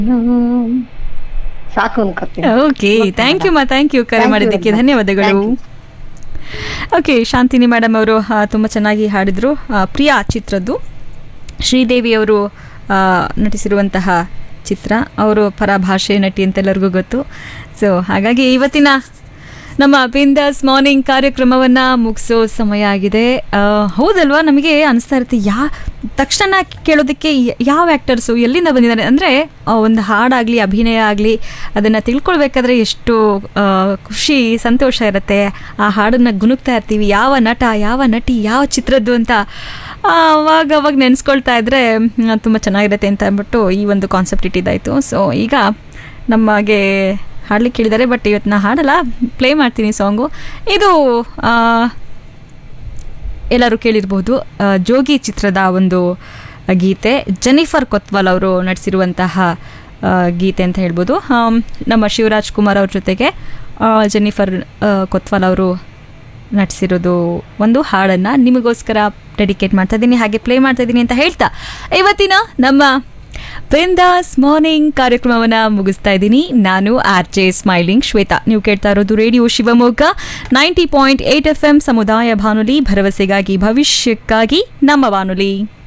ಸಾಕು ಅನ್ಕೋತೀನಿ. Okay, thank you thank you ಕರೆ ಮಾಡಿದ್ದಕ್ಕೆ ಧನ್ಯವಾದಗಳು. ಓಕೆ, ಶಾಂತಿನಿ ಮೇಡಮ್ ಅವರು ತುಂಬ ಚೆನ್ನಾಗಿ ಹಾಡಿದರು. ಪ್ರಿಯಾ ಚಿತ್ರದ್ದು ಶ್ರೀದೇವಿ ಅವರು ನಟಿಸಿರುವಂತಹ ಚಿತ್ರ. ಅವರು ಪರಭಾಷೆ ನಟಿ ಅಂತ ಎಲ್ಲರಿಗೂ ಗೊತ್ತು. ಸೊ ಹಾಗಾಗಿ ಇವತ್ತಿನ ನಮ್ಮ ಬಿಂದಾಸ್ ಮಾರ್ನಿಂಗ್ ಕಾರ್ಯಕ್ರಮವನ್ನು ಮುಗಿಸೋ ಸಮಯ ಆಗಿದೆ. ಹೌದಲ್ವಾ, ನಮಗೆ ಅನಿಸ್ತಾ ಇರುತ್ತೆ ತಕ್ಷಣ ಕೇಳೋದಕ್ಕೆ ಯಾವ ಆ್ಯಕ್ಟರ್ಸು ಎಲ್ಲಿಂದ ಬಂದಿದ್ದಾರೆ ಅಂದರೆ, ಒಂದು ಹಾಡಾಗಲಿ ಅಭಿನಯ ಆಗಲಿ ಅದನ್ನು ತಿಳ್ಕೊಳ್ಬೇಕಾದ್ರೆ ಎಷ್ಟು ಖುಷಿ ಸಂತೋಷ ಇರುತ್ತೆ. ಆ ಹಾಡನ್ನು ಗುನುಗ್ತಾ ಇರ್ತೀವಿ, ಯಾವ ನಟ ಯಾವ ನಟಿ ಯಾವ ಚಿತ್ರದ್ದು ಅಂತ ಅವಾಗ ನೆನೆಸ್ಕೊಳ್ತಾ ಇದ್ದರೆ ತುಂಬ ಚೆನ್ನಾಗಿರುತ್ತೆ ಅಂತ ಅಂದ್ಬಿಟ್ಟು ಈ ಒಂದು ಕಾನ್ಸೆಪ್ಟ್ ಇಟ್ಟಿದ್ದಾಯಿತು. ಸೊ ಈಗ ನಮಗೆ ಹಾಡ್ಲಿಕ್ಕೆ ಕೇಳಿದ್ದಾರೆ, ಬಟ್ ಇವತ್ತು ನಾ ಹಾಡಲ್ಲ, ಪ್ಲೇ ಮಾಡ್ತೀನಿ ಸಾಂಗು. ಇದು ಎಲ್ಲರೂ ಕೇಳಿರ್ಬೋದು, ಜೋಗಿ ಚಿತ್ರದ ಒಂದು ಗೀತೆ. ಜೆನಿಫರ್ ಕೊತ್ವಾಲ್ ಅವರು ನಟಿಸಿರುವಂತಹ ಗೀತೆ ಅಂತ ಹೇಳ್ಬೋದು. ನಮ್ಮ ಶಿವರಾಜ್ ಕುಮಾರ್ ಅವ್ರ ಜೊತೆಗೆ ಜೆನಿಫರ್ ಕೊತ್ವಾಲ್ ಅವರು ನಟಿಸಿರೋದು ಒಂದು ಹಾಡನ್ನು ನಿಮಗೋಸ್ಕರ ಡೆಡಿಕೇಟ್ ಮಾಡ್ತಾ ಇದ್ದೀನಿ, ಹಾಗೆ ಪ್ಲೇ ಮಾಡ್ತಾ ಇದ್ದೀನಿ ಅಂತ ಹೇಳ್ತಾ ಇವತ್ತಿನ ನಮ್ಮ ಬಿಂದಾಸ್ ಮಾರ್ನಿಂಗ್ ಕಾರ್ಯಕ್ರಮವನ್ನು ಮುಗಿಸ್ತಾ ಇದ್ದೀನಿ. ನಾನು RJ ಸ್ಮೈಲಿಂಗ್ ಶ್ವೇತಾ. ನೀವು ಕೇಳ್ತಾ ಇರೋದು ರೇಡಿಯೋ ಶಿವಮೊಗ್ಗ 90.8 FM ಸಮುದಾಯ ಬಾನುಲಿ, ಭರವಸೆಗಾಗಿ ಭವಿಷ್ಯಕ್ಕಾಗಿ ನಮ್ಮ ಬಾನುಲಿ.